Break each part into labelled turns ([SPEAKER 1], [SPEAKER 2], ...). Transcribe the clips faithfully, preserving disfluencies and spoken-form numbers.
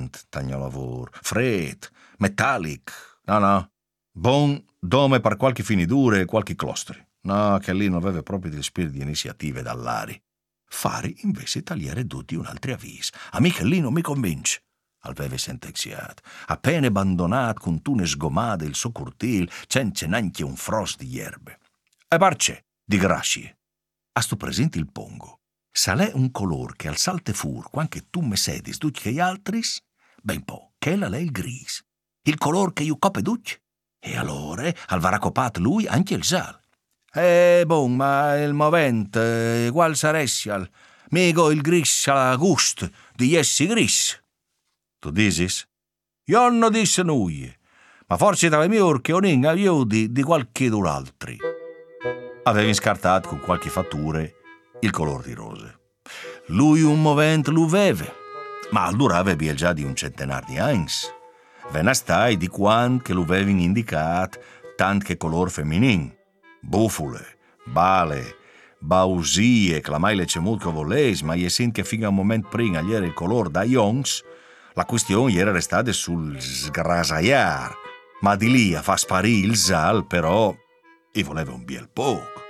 [SPEAKER 1] pesant, tagno lavoro, fred, metallic. No, no, bon dome per qualche finidure e qualche clostri. No, che lì non aveva proprio di spirito di iniziative dall'ari. Fari invece tagliare tutti un altro avviso. A me che lì non mi convince. Aveva sentenziato. Appena abbandonato con tune sgomate il suo cortile, senza neanche un frost di erbe. E parce, di grazie. A sto presente il pongo. Se l'è un color che al salte fur, quanche tu me sedis tutti che gli altri, ben po', che la l'è il gris. Il color che io cope tutti. E allora, al varacopat lui anche il sal. Eh, bon, ma il movente, eh, qual saressi migo il gris a gusto di essi gris. Tu disis? Io non disse nulla, ma forse tra le mie orche o non aiuti di qualche d'altri. Avevi scartato con qualche fatture il color di rose. Lui un movente lo veve, ma al durava via già di un centenar di anni. Ve ne stai di quant che lo avevi indicato tant che color femmin. Bufole, bale, bausie, che la mai le c'è molto voleis, ma je sent che fino a un momento prima gli era il color da Jongs, la questione era restata sul sgrasaiar, ma di lì a fa sparire il sal, però, e voleva un biel poco.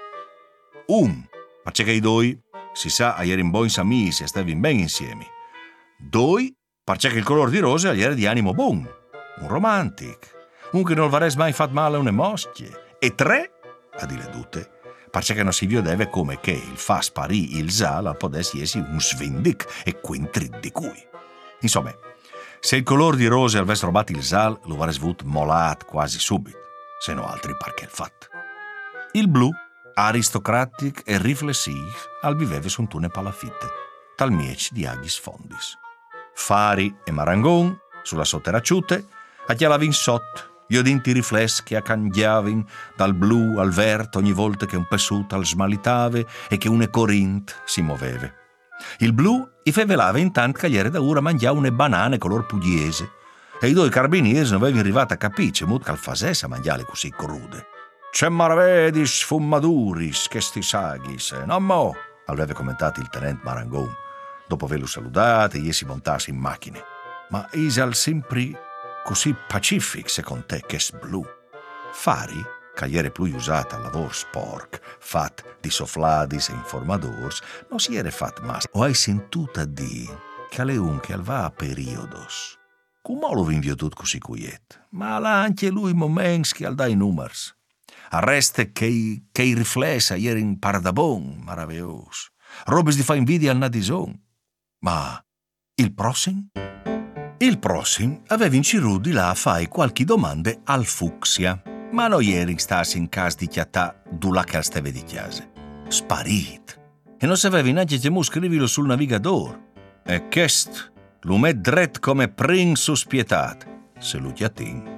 [SPEAKER 1] Un, perché che i due, si sa, ieri in buon samis e stavi ben insieme. Due, perché il color di rosa gli era di animo buon, un romantic, un che non varesse mai fatto male a une moschie. E tre, a dire tutte, perché non si vedeva come che il fa sparì il sal potesse essere un svindic e quintri di cui. Insomma, se il color di rose avesse rubato il sal, lo avrei avuto molat quasi subito, se no altri perché il fatto. Il blu, aristocratic e riflessiv, al viveva su un tune palafitte, tal miec di aghis fondis. Fari e marangon, sulla sotteracciute, a chialavin sotto, gli odinti riflessi che accambiavano dal blu al verde ogni volta che un pessuto al smalitave e che une corint si muoveva. Il blu i fevelava intanto che gli era da ora mangiare une banane color pugliese e i due carabinieri non avevano arrivato a capire mut che al fasesse a mangiare così crude. «C'è marvedis fumaduris che sti saghis, no mo», aveva commentato il tenente Marangon, dopo averlo salutato e gli si montasse in macchine. «Ma isal sempre così pacific secondo te che è blu?» Fari, che ieri più usata al lavoro sporc, fat di sofladis e informadors, non si era fatto mas. O hai sentito dire che le un che al va a periodos. Come lo vinvio tutto così quiet? Ma là anche lui moments che al dai numers. Arreste che i, che i riflessa ieri in paradabon, maravilloso. Robes di fa invidia al nadison. Ma il prossimo? Il prossimo aveva inciruto di là a fare qualche domande al Fucsia, ma non ieri stasi in casa di chiatà d'ula che steve di chiase. Sparit. E non sapeva neanche come scriverlo sul navigatore. E chest lo met dret come prin sospietat, se lo chiatin.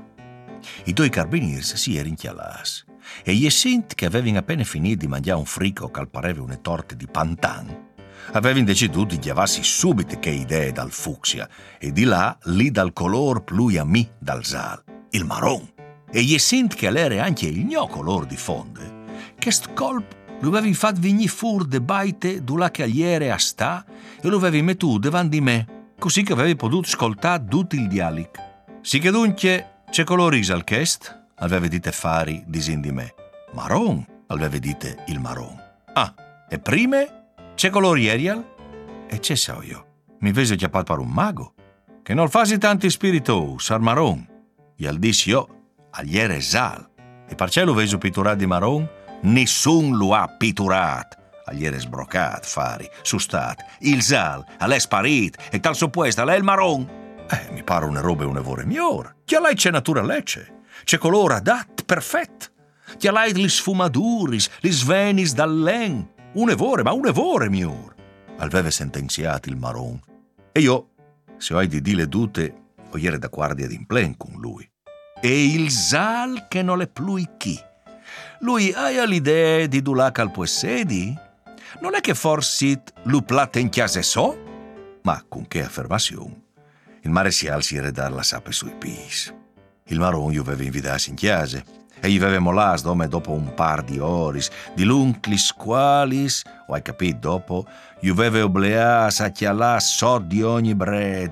[SPEAKER 1] I due carabinieri si erano inchialati e gli sent che avevano appena finito di mangiare un frico che al pareva une torte di pantan, avevano deciduto di chiavarsi subito che idee dal fucsia e di là lì dal color più a me dal sal, il marron. E gli sent che l'era anche il mio color di fonde, che st colp lo avevi fatto venire fuori de baite d'ula che ieri a sta e lo avevi mettuto davanti di me, così che avevi potuto ascoltare tutto il dialic. Si che dunque c'è coloris al chest? Aveva dite Fari disin di me. Marron, aveva dite il marron. Ah, e prime c'è colori Ariel? E c'è so io. Mi veso chiappato per un mago, che non fasi tanti spiritos al marron. E al dissi io, agli era sal. E perché lo veso pitturato di marron? Nessun lo ha pitturato. Agli era sbroccato, Fari, su stat. Il sal, all'è sparit, e tal supposto, all'è il marron. Eh, mi pare una roba e un evore migliore. Che lei c'è natura lecce. C'è colore adat, perfetto. Che lei li sfumaduris, li svenis dall'en. Un evore, ma un evore migliore. Aveva sentenziato il marron. E io, se ho di dire tutte, ho ieri da guardia d'implen con lui. E il sal che non è più chi. Lui ha l'idea di dulac al poessedi? Non è che forse lo plate in chiase so? Ma con che affermazione? Il maresial si era dar la sape sui pis. Il marron gli aveva invitato in chiase e gli avevamo las dome dopo un par di oris, di lunclis qualis, o hai capito dopo, gli aveva obleas a chialà so di ogni bre